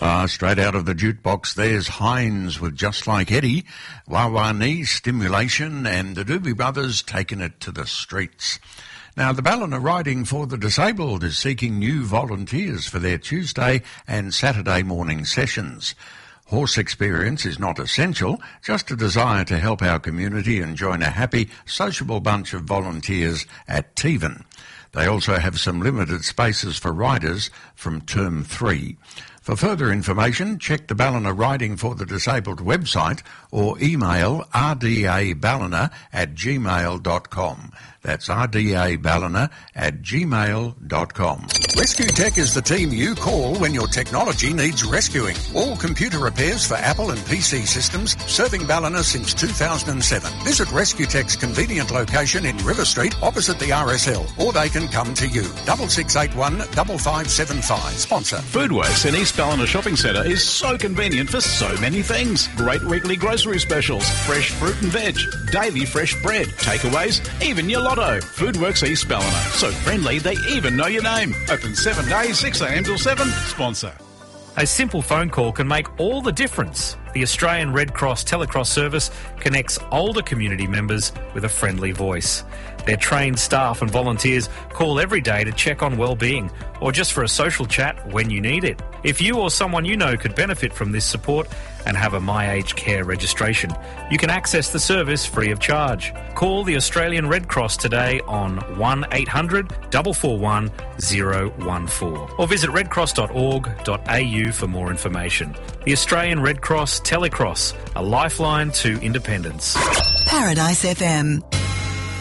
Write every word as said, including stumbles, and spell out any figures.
Uh, straight out of the jukebox, there's Hines with Just Like Eddie, Wawa Knee, Stimulation, and the Doobie Brothers taking it to the streets. Now, the Ballina Riding for the Disabled is seeking new volunteers for their Tuesday and Saturday morning sessions. Horse experience is not essential, just a desire to help our community and join a happy, sociable bunch of volunteers at Tevan. They also have some limited spaces for riders from term three. For further information, check the Ballina Riding for the Disabled website or email r d a ballina at gmail dot com. That's r d a ballina at gmail dot com. Rescue Tech is the team you call when your technology needs rescuing. All computer repairs for Apple and P C systems, serving Ballina since two thousand seven. Visit Rescue Tech's convenient location in River Street, opposite the R S L, or they can come to you. Double six eight one five five seven five. Sponsor. Foodworks in East Ballina Shopping Centre is so convenient for so many things. Great weekly grocery specials, fresh fruit and veg, daily fresh bread, takeaways, even your lotto. Foodworks East Ballina. So friendly they even know your name. Open seven days, six a m till seven. Sponsor. A simple phone call can make all the difference. The Australian Red Cross Telecross service connects older community members with a friendly voice. Their trained staff and volunteers call every day to check on well-being or just for a social chat when you need it. If you or someone you know could benefit from this support and have a My Aged Care registration, you can access the service free of charge. Call the Australian Red Cross today on one eight hundred four four one zero one four or visit redcross dot org dot a u for more information. The Australian Red Cross Telecross, a lifeline to independence. Paradise F M.